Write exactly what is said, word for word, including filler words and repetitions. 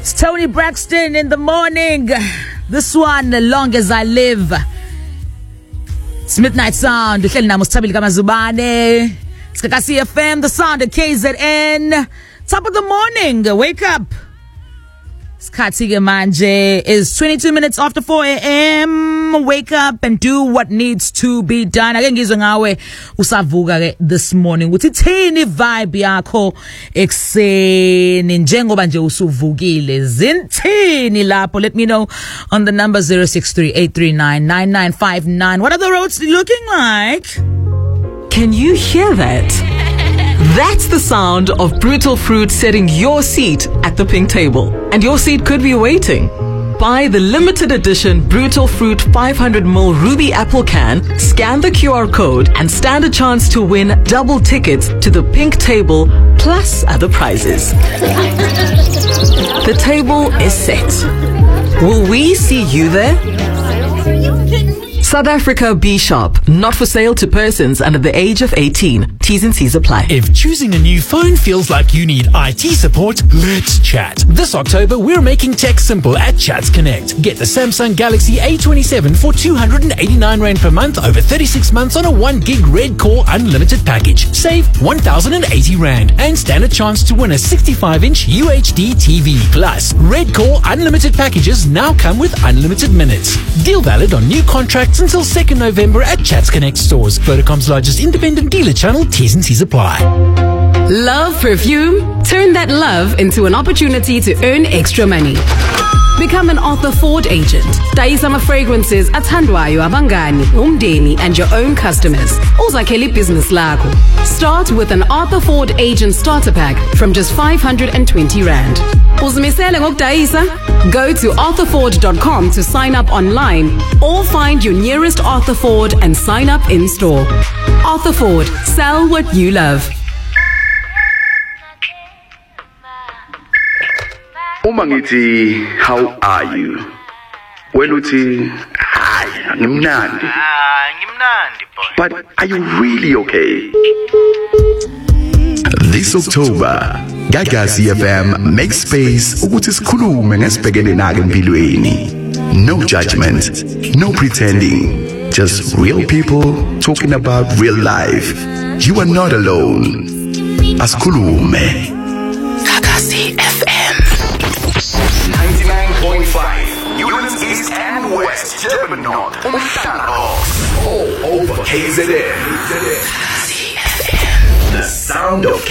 It's Tony Braxton in the morning. This one, Long As I Live. It's Midnight Sound. It's Kakasi F M, the sound of K Z N. Top of the morning. Wake up. Skatige manje is twenty-two minutes after four a.m. Wake up and do what needs to be done. Ake ngizwe ngawe usavuka ke this morning. Uthi thini vibe yakho ekseni njengoba nje usuvukile. Zinthini lapho? Let me know on the number zero six three eight three nine nine nine five nine. What are the roads looking like? Can you hear that? That's the sound of Brutal Fruit setting your seat at the pink table. And your seat could be waiting. Buy the limited edition Brutal Fruit five hundred milliliter Ruby Apple can, scan the Q R code, and stand a chance to win double tickets to the pink table plus other prizes. The table is set. Will we see you there? South Africa B Shop, not for sale to persons under the age of eighteen. T's and C's apply. If choosing a new phone feels like you need I T support, let's chat. This October, we're making tech simple at Chats Connect. Get the Samsung Galaxy A twenty-seven for two hundred eighty-nine rand per month over thirty-six months on a one gig Red Core unlimited package. Save one thousand eighty rand and stand a chance to win a sixty-five inch U H D T V. Plus, Red Core unlimited packages now come with unlimited minutes. Deal valid on new contracts until second November at Chats Connect stores. Vodacom's largest independent dealer channel. T's and C's apply. Love perfume? Turn that love into an opportunity to earn extra money. Become an Arthur Ford agent. Daisama fragrances athandwayo abangani, umdeni, and your own customers. Uzakhele business lakho. Start with an Arthur Ford agent starter pack from just five hundred twenty rand. Uzimisele ngokudayisa? Go to arthur ford dot com to sign up online or find your nearest Arthur Ford and sign up in store. Arthur Ford, sell what you love. Uma ngithi how are you? Well uthi hayi ngimnandi. Ah, ngimnandi boy. But are you really okay? This October, Gagasi F M makes space ukuthi sikhulume ngesibhekene nake empilweni. No judgment, no pretending, just real people talking about real life. You are not alone. Asikhulume. Gagasi F M. ninety-nine point five, Units East and West, Durban North, all over K Z N. The sound of K